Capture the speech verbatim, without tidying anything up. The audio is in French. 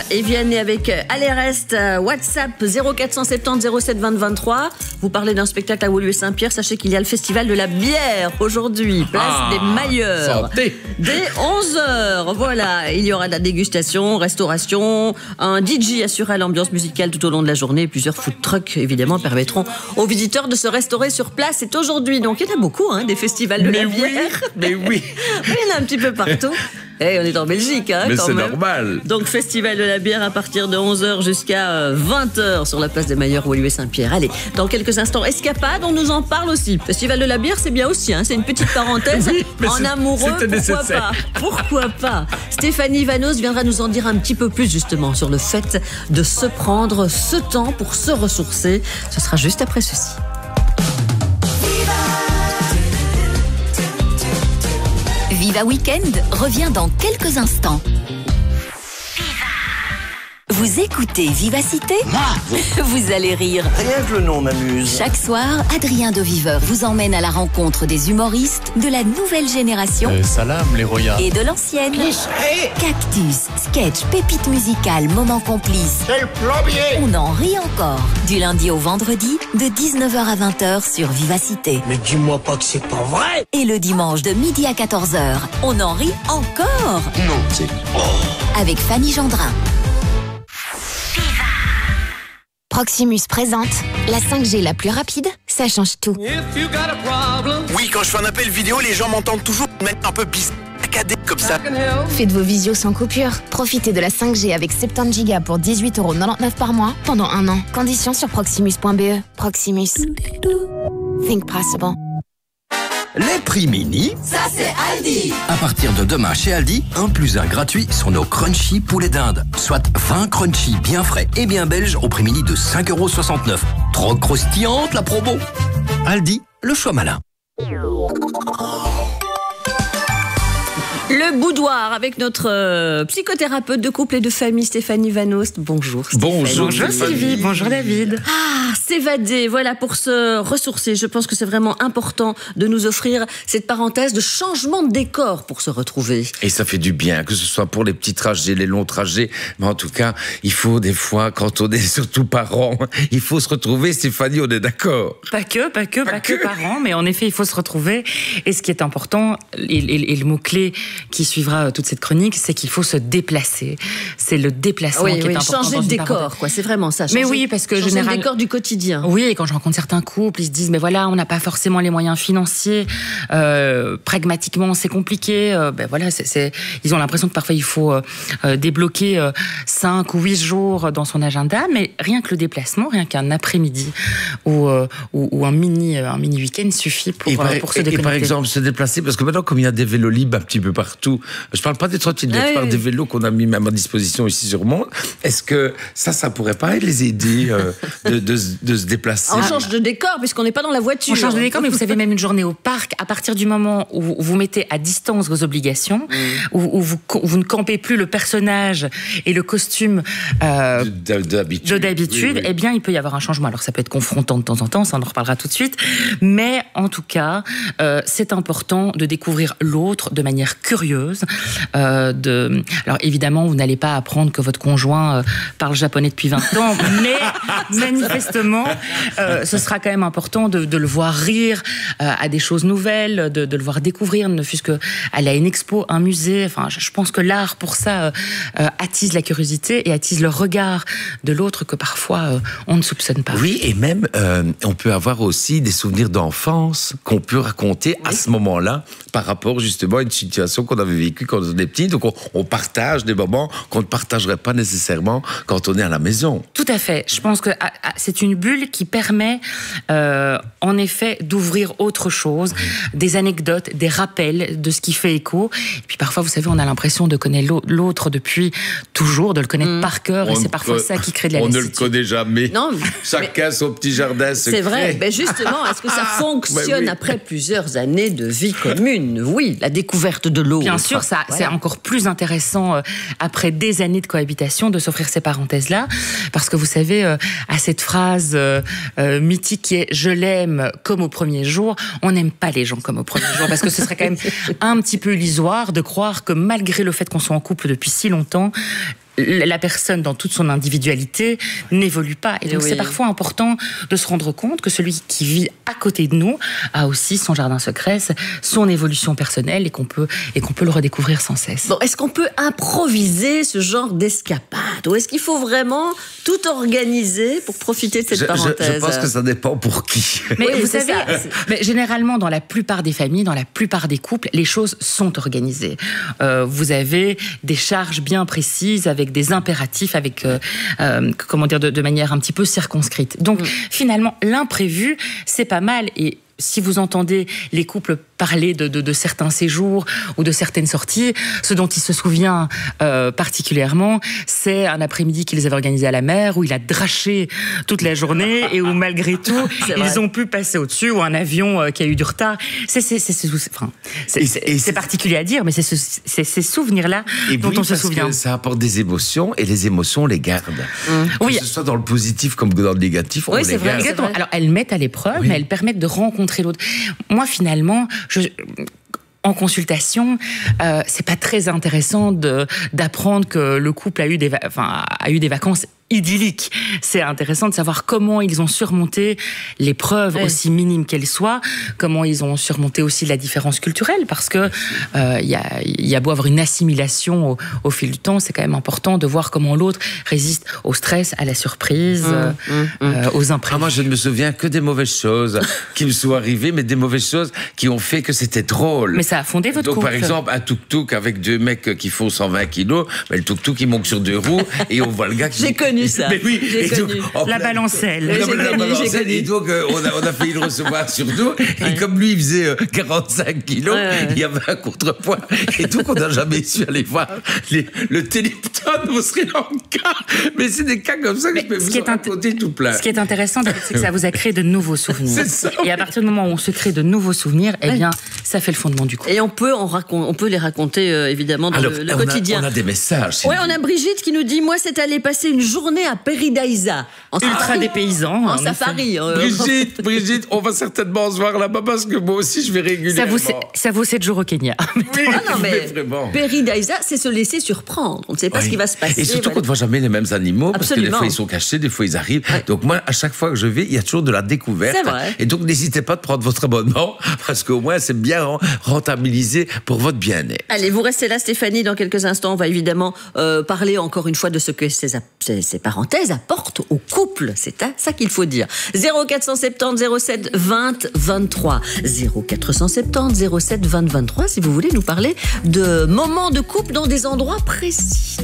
Et Vianney avec Aléreste, WhatsApp zéro quatre cent soixante-dix zéro sept vingt vingt-trois. Vous parlez d'un spectacle à Woluwe-Saint-Pierre. Sachez qu'il y a le festival de la bière aujourd'hui, place ah, des Mailleurs. Santé. Dès onze heures, voilà. Il y aura de la dégustation, restauration, un D J assurera l'ambiance musicale tout au long de la journée. Plusieurs food trucks, évidemment, permettront aux visiteurs de se restaurer sur place. C'est aujourd'hui. Donc, il y en a beaucoup, hein, des festivals de mais la oui, bière. Mais oui. Il y en a un petit peu partout. Hey, on est en Belgique, hein, mais quand c'est même. normal. Donc, festival de la bière à partir de onze heures jusqu'à vingt heures sur la place des Mailleurs, Woluwe-Saint-Pierre. Allez, dans quelques instants, Escapade, on nous en parle aussi. Festival de la bière, c'est bien aussi, hein, c'est une petite parenthèse. Oui, en amoureux, pourquoi nécessaire. pas Pourquoi pas Stéphanie Vanos viendra nous en dire un petit peu plus, justement, sur le fait de se prendre ce temps pour se ressourcer. Ce sera juste après ceci. Viva Weekend revient dans quelques instants. Vous écoutez Vivacité ? Moi ? Vous allez rire. Rien que le nom m'amuse. Chaque soir, Adrien de Viveur vous emmène à la rencontre des humoristes de la nouvelle génération euh, Salam, les royas. Et de l'ancienne. Cactus, sketch, pépites musicales, moments complices. C'est le plombier. On en rit encore. Du lundi au vendredi, de dix-neuf heures à vingt heures sur Vivacité. Mais dis-moi pas que c'est pas vrai. Et le dimanche de midi à quatorze heures, on en rit encore. Non, c'est... Oh. Avec Fanny Gendrin. Proximus présente la cinq G la plus rapide, ça change tout. Oui, quand je fais un appel vidéo, les gens m'entendent toujours mettre un peu bizarre, comme ça. Faites vos visios sans coupure. Profitez de la cinq G avec soixante-dix gigas pour dix-huit euros quatre-vingt-dix-neuf par mois pendant un an. Conditions sur proximus point b e. Proximus. Think possible. Les prix mini, ça c'est Aldi. À partir de demain chez Aldi, un plus un gratuit sur nos crunchy poulet d'Inde. Soit vingt crunchy bien frais et bien belges au prix mini de cinq euros soixante-neuf. Trop croustillante la promo. Aldi, le choix malin. Le boudoir avec notre euh, psychothérapeute de couple et de famille Stéphanie Vanos. Bonjour Stéphanie. Bonjour, bonjour Sylvie, bonjour David. Ah, s'évader, voilà, pour se ressourcer. Je pense que c'est vraiment important de nous offrir cette parenthèse de changement de décor pour se retrouver. Et ça fait du bien, que ce soit pour les petits trajets, les longs trajets. Mais en tout cas, il faut des fois, quand on est surtout parents, il faut se retrouver. Stéphanie, on est d'accord. Pas que, pas que, pas, pas que. que parents, mais en effet, il faut se retrouver. Et ce qui est important, et, et, et le mot-clé qui suivra toute cette chronique, c'est qu'il faut se déplacer. C'est le déplacement oui, qui oui, est important. Changer de décor, quoi. C'est vraiment ça. Mais oui, parce que changer généralement, le décor du quotidien. Oui, et quand je rencontre certains couples, ils se disent, mais voilà, on n'a pas forcément les moyens financiers. Euh, pragmatiquement, c'est compliqué. Euh, ben voilà, c'est, c'est... ils ont l'impression que parfois il faut euh, débloquer euh, cinq ou huit jours dans son agenda, mais rien que le déplacement, rien qu'un après-midi ou, euh, ou, ou un mini, un mini week-end suffit pour, et par, euh, pour se et, déconnecter. Et par exemple, se déplacer, parce que maintenant, comme il y a des vélos libres un petit peu partout, je parle pas des trottinettes, ah, je parle oui. des vélos qu'on a mis même à disposition ici sur Monde. Est-ce que ça, ça pourrait pas les aider euh, de, de, de se déplacer? On change de décor puisqu'on n'est pas dans la voiture. On change de décor, mais vous savez, même une journée au parc, à partir du moment où vous, vous mettez à distance vos obligations, mmh. où, où vous, vous ne campez plus le personnage et le costume euh, de, de, d'habitude, de d'habitude oui, oui. eh bien, il peut y avoir un changement. Alors, ça peut être confrontant de temps en temps, ça on en reparlera tout de suite, mais en tout cas, euh, c'est important de découvrir l'autre de manière curieuse. Euh, de... Alors, évidemment, vous n'allez pas apprendre que votre conjoint euh, parle japonais depuis vingt ans, mais manifestement, euh, ce sera quand même important de, de le voir rire euh, à des choses nouvelles, de, de le voir découvrir, ne fût-ce qu'aller à une expo, un musée. Enfin, je, je pense que l'art, pour ça, euh, euh, attise la curiosité et attise le regard de l'autre que parfois euh, on ne soupçonne pas. Oui, et même, euh, on peut avoir aussi des souvenirs d'enfance qu'on peut raconter oui. à ce moment-là par rapport justement à une situation qu'on avait vécue quand on était petit. Donc, on, on partage des moments qu'on ne partagerait pas nécessairement quand on est à la maison. Tout à fait. Je pense que ah, ah, c'est une bulle qui permet, euh, en effet, d'ouvrir autre chose, oui. des anecdotes, des rappels de ce qui fait écho. Et puis parfois, vous savez, on a l'impression de connaître l'autre depuis toujours, de le connaître mmh. par cœur, on et c'est parfois ça qui crée de la on lassitude. On ne le connaît jamais. Non, Chacun mais, son petit jardin secret. C'est vrai. Ben justement, est-ce que ça fonctionne ben oui. après plusieurs années de vie commune? Oui, la découverte de l'autre. Bien sûr, ça, voilà. c'est encore plus intéressant euh, après des années de cohabitation de s'offrir ces parenthèses-là, parce que vous savez, euh, à cette phrase euh, euh, mythique qui est « je l'aime comme au premier jour », on n'aime pas les gens comme au premier jour, parce que ce serait quand même un petit peu illusoire de croire que malgré le fait qu'on soit en couple depuis si longtemps, la personne dans toute son individualité n'évolue pas. Et donc oui. c'est parfois important de se rendre compte que celui qui vit à côté de nous a aussi son jardin secret, son évolution personnelle et qu'on peut, et qu'on peut le redécouvrir sans cesse. Bon, est-ce qu'on peut improviser ce genre d'escapade ou est-ce qu'il faut vraiment tout organiser pour profiter de cette je, parenthèse? je, je pense que ça dépend pour qui. Mais oui, vous c'est savez, ça. mais généralement dans la plupart des familles, dans la plupart des couples, les choses sont organisées. Euh, vous avez des charges bien précises avec des impératifs, avec euh, euh, comment dire, de, de manière un petit peu circonscrite. Donc mmh. finalement, l'imprévu, c'est pas mal. Et si vous entendez les couples parler de, de, de certains séjours ou de certaines sorties, ce dont il se souvient euh, particulièrement, c'est un après-midi qu'ils avaient organisé à la mer où il a draché toute la journée et où malgré tout, ils ont pu passer au-dessus, ou un avion euh, qui a eu du retard. C'est, c'est, c'est, c'est, enfin, c'est, c'est, c'est, c'est particulier à dire, mais c'est, ce, c'est ces souvenirs-là et dont oui, on se souvient. Que ça apporte des émotions et les émotions, on les garde. Mmh. Que oui. ce soit dans le positif comme dans le négatif, on oui, les c'est vrai, garde. Exactement. Alors, elles mettent à l'épreuve, oui. mais elles permettent de rencontrer l'autre. Moi, finalement, je... en consultation, euh, c'est pas très intéressant de, d'apprendre que le couple a eu des, va- enfin, a eu des vacances idyllique. C'est intéressant de savoir comment ils ont surmonté l'épreuve, oui. aussi minime qu'elle soit, comment ils ont surmonté aussi la différence culturelle, parce que il euh, y, a, y a beau avoir une assimilation au, au fil du temps, c'est quand même important de voir comment l'autre résiste au stress, à la surprise, mmh, euh, mmh, euh, aux imprévus. Ah, moi, je ne me souviens que des mauvaises choses qui me sont arrivées, mais des mauvaises choses qui ont fait que c'était drôle. Mais ça a fondé votre Donc, couple. par exemple, un tuk-tuk avec deux mecs qui font cent vingt kilos, ben, le tuk-tuk, il monte sur deux roues, et on voit le gars qui... J'ai connu ça. Mais oui, j'ai et connu. Donc, en la plein... balancelle. Oui, j'ai la connu, balancelle, j'ai connu. Et donc, euh, on, a, on a failli le recevoir sur nous. Et ouais. comme lui, il faisait euh, quarante-cinq kilos, ouais, ouais. il y avait un contrepoids. Et donc, on n'a jamais su aller voir les, le Télépton au Sri Lanka. Mais c'est des cas comme ça que Mais je peux vous en raconter tout plein. Ce qui est intéressant, c'est que ça vous a créé de nouveaux souvenirs. C'est ça. Et à partir du moment où on se crée de nouveaux souvenirs, eh bien, ça fait le fondement du couple. Et on peut, en racon- on peut les raconter, euh, évidemment, dans Alors, le, le on quotidien. A, on a des messages. Oui, on a Brigitte qui nous dit « Moi, c'est allé passer une journée à Peridaïsa. » Ultra des paysans. En safari. Euh, Brigitte, Brigitte, on va certainement se voir là-bas parce que moi aussi, je vais régulièrement. Ça vaut, ça vaut sept jours au Kenya. Oui, ah non, mais vraiment. Peridaïsa, c'est se laisser surprendre. On ne sait pas oui. ce qui va se passer. Et surtout voilà. qu'on ne voit jamais les mêmes animaux, parce Absolument. que des fois, ils sont cachés, des fois, ils arrivent. Ouais. Donc moi, à chaque fois que je vais, il y a toujours de la découverte. C'est vrai. Et donc, n'hésitez pas de prendre votre abonnement, parce qu'au moins, c'est bien rentabilisé pour votre bien-être. Allez, vous restez là, Stéphanie. Dans quelques instants, on va évidemment euh, parler encore une fois de ce que ces, ces, ces parenthèses apportent au couple. C'est à ça qu'il faut dire. zéro quatre cent soixante-dix zéro sept vingt vingt-trois. zéro quatre cent soixante-dix zéro sept vingt vingt-trois si vous voulez nous parler de moments de couple dans des endroits précis.